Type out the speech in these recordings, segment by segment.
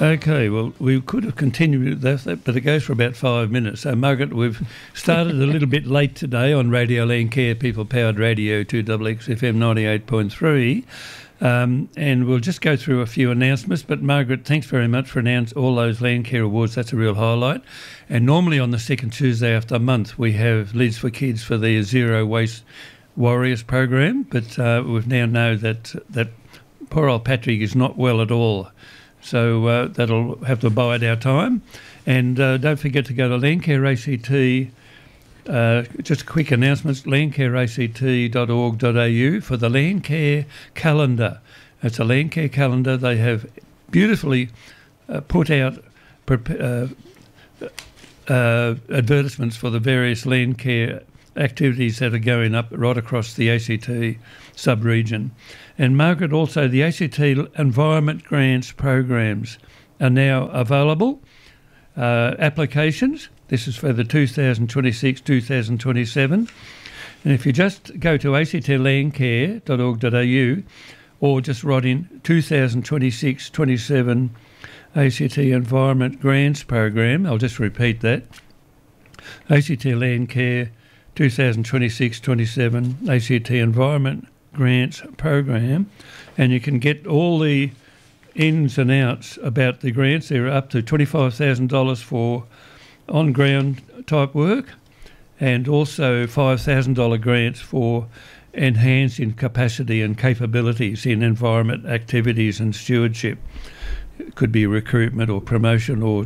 Okay, well, we could have continued that, but it goes for about 5 minutes. So, Margaret, we've started a little bit late today on Radio Landcare, people-powered radio, 2XXFM 98.3, and we'll just go through a few announcements. But, Margaret, thanks very much for announcing all those Landcare awards. That's a real highlight. And normally on the second Tuesday after a month, we have Lids for Kids for their Zero Waste Warriors program, but we now know that poor old Patrick is not well at all. So that'll have to bide our time. And don't forget to go to Landcare ACT, just a quick announcement, landcareact.org.au for the Landcare calendar. It's a Landcare calendar. They have beautifully put out advertisements for the various Landcare activities that are going up right across the ACT sub-region. And Margaret, also the ACT Environment Grants programs are now available. Applications, this is for the 2026-2027. And if you just go to actlandcare.org.au or just write in 2026-27 ACT Environment Grants program, I'll just repeat that, ACT Landcare 2026-27 ACT Environment Grants program, and you can get all the ins and outs about the grants. They're up to $25,000 for on-ground type work, and also $5,000 grants for enhancing capacity and capabilities in environment activities and stewardship. It could be recruitment or promotion or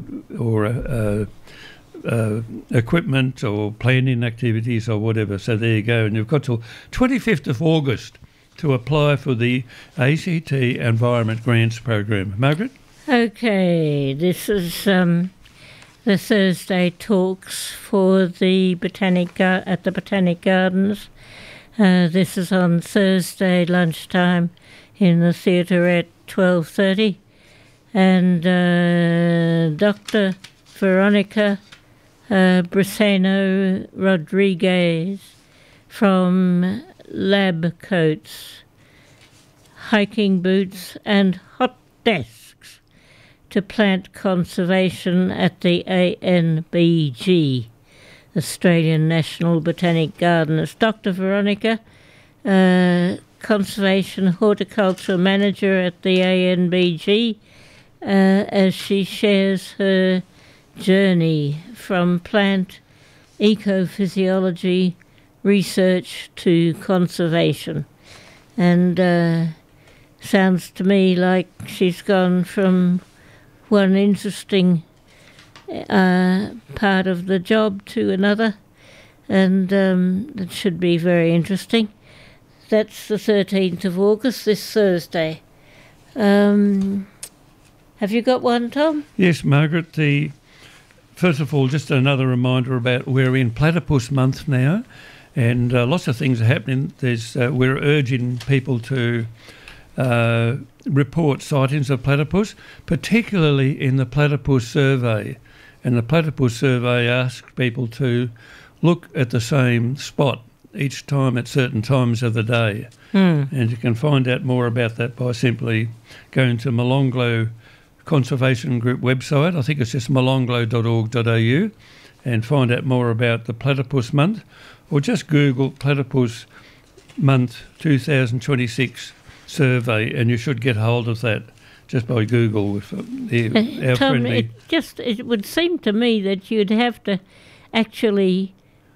equipment or planning activities or whatever. So there you go. And you've got till 25th of August to apply for the ACT Environment Grants program. Margaret? Okay, this is the Thursday talks for the at the Botanic Gardens. This is on Thursday lunchtime in the theatre at 12:30. And Dr. Veronica Briseno Rodriguez from Lab Coats, Hiking Boots and Hot Desks to Plant Conservation at the ANBG, Australian National Botanic Gardens. Dr. Veronica, Conservation Horticulture Manager at the ANBG, as she shares her journey from plant ecophysiology research to conservation. And sounds to me like she's gone from one interesting part of the job to another, and it should be very interesting. That's the 13th of August, this Thursday. Have you got one, Tom? Yes, Margaret. First of all, just another reminder about we're in Platypus Month now, and lots of things are happening. We're urging people to report sightings of platypus, particularly in the Platypus Survey. And the Platypus Survey asks people to look at the same spot each time at certain times of the day. And you can find out more about that by simply going to Molonglo Conservation Group website. I think it's just molonglo.org.au, and find out more about the Platypus Month, or just Google Platypus Month 2026 survey, and you should get hold of that just by Google with our Tom, friendly. It would seem to me that you'd have to actually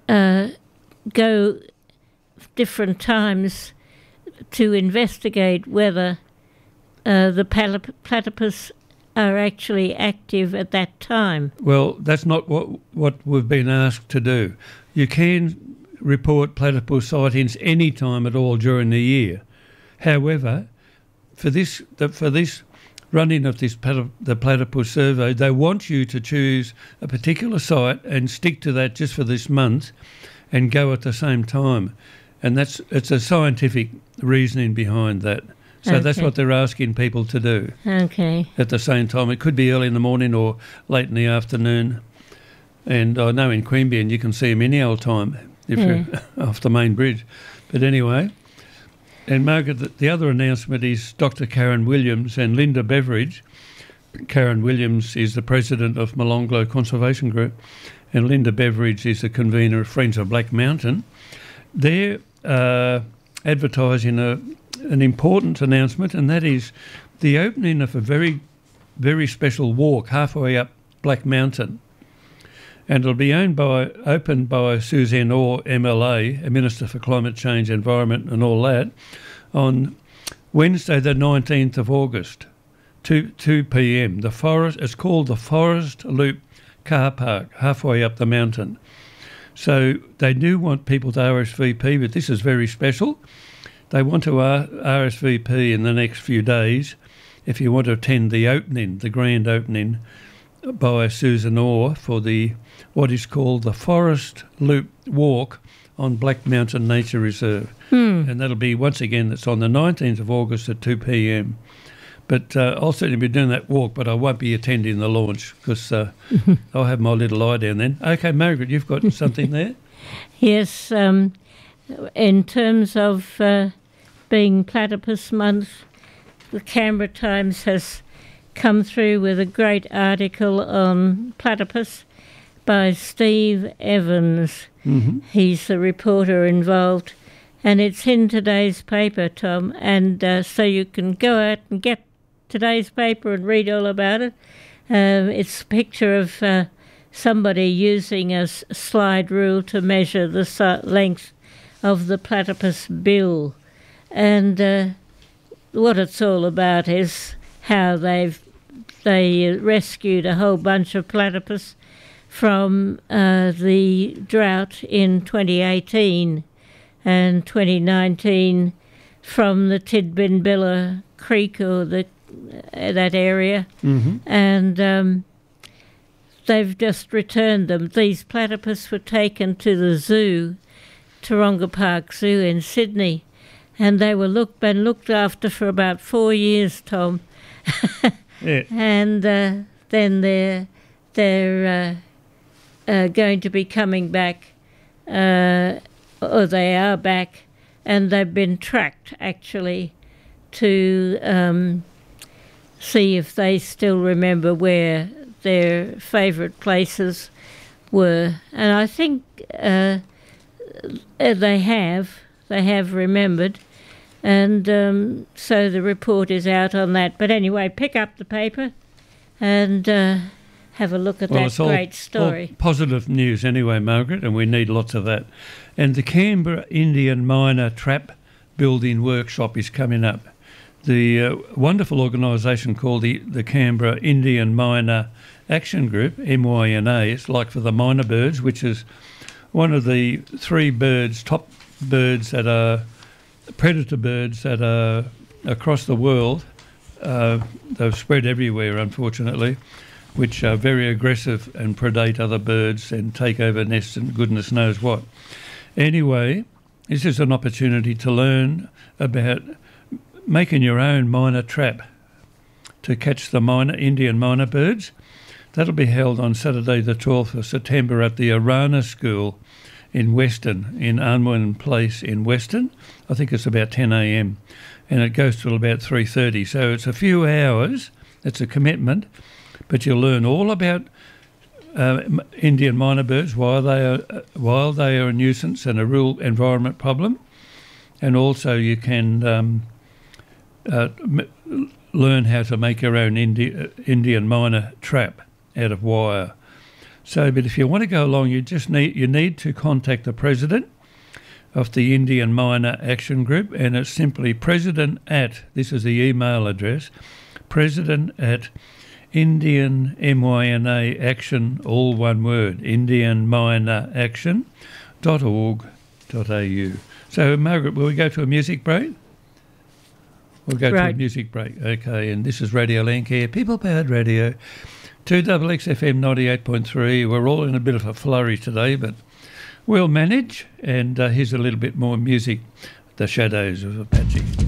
go different times to investigate whether the platypus are actually active at that time. Well, that's not what we've been asked to do. You can report platypus sightings any time at all during the year. However, for this running of the platypus survey, they want you to choose a particular site and stick to that just for this month and go at the same time. And it's a scientific reasoning behind that. So that's what they're asking people to do. Okay. At the same time. It could be early in the morning or late in the afternoon. And I know in Queanbeyan you can see them any old time if you're off the main bridge. But anyway, and Margaret, the other announcement is Dr. Karen Williams and Linda Beveridge Karen Williams is the president of Molonglo Conservation Group, and Linda Beveridge is the convener of Friends of Black Mountain. They're advertising an important announcement, and that is the opening of a very, very special walk halfway up Black Mountain. And it'll be opened by Suzanne Orr, MLA, a Minister for Climate Change, Environment and all that, on Wednesday the 19th of August, 2 p.m. It's called the Forest Loop Car Park, halfway up the mountain. So they do want people to RSVP, but this is very special. They want to RSVP in the next few days if you want to attend the opening, the grand opening by Susan Orr for what is called the Forest Loop Walk on Black Mountain Nature Reserve. And that'll be, once again, it's on the 19th of August at 2 p.m. But I'll certainly be doing that walk, but I won't be attending the launch because I'll have my little eye down then. Okay, Margaret, you've got something there? Yes, in terms of being Platypus Month, the Canberra Times has come through with a great article on platypus by Steve Evans. He's the reporter involved, and it's in today's paper, Tom, and so you can go out and get today's paper and read all about it. It's a picture of somebody using a slide rule to measure the length of the platypus bill, and what it's all about is how they rescued a whole bunch of platypus from the drought in 2018 and 2019 from the Tidbinbilla Creek or that area, and they've just returned them. These platypus were taken to the zoo, Taronga Park Zoo in Sydney, and they were been looked after for about 4 years, Tom. Yeah. And then they're going to be coming back, or they are back, and they've been tracked actually to see if they still remember where their favourite places were. And I think they have remembered. And so the report is out on that. But anyway, pick up the paper and have a look at that great story. All positive news anyway, Margaret, and we need lots of that. And the Canberra Indian Miner Trap Building Workshop is coming up. The wonderful organisation called the Canberra Indian Miner Action Group, MYNA, it's like for the miner birds, which is one of the top birds that are predator birds that are across the world. They've spread everywhere, unfortunately, which are very aggressive and predate other birds and take over nests and goodness knows what. Anyway, this is an opportunity to learn about making your own miner trap to catch the Indian miner birds. That'll be held on Saturday the 12th of September at the Arana School in Weston, in Unwin Place in Weston. I think it's about 10 a.m. and it goes till about 3:30. So it's a few hours, it's a commitment, but you'll learn all about Indian miner birds, why they are a nuisance and a real environment problem, and also you can learn how to make your own Indian miner trap out of wire. So, but if you want to go along, you need to contact the president of the Indian Miner Action Group, and it's simply this is the email address, president@Indian MYNA Action, all one word, indianmineraction.org.au. So, Margaret, will we go to a music break? We'll go to a music break, okay, and this is Radio Landcare, People-Powered Radio, 2XXFM 98.3. We're all in a bit of a flurry today, but we'll manage. And here's a little bit more music, The Shadows of Apache.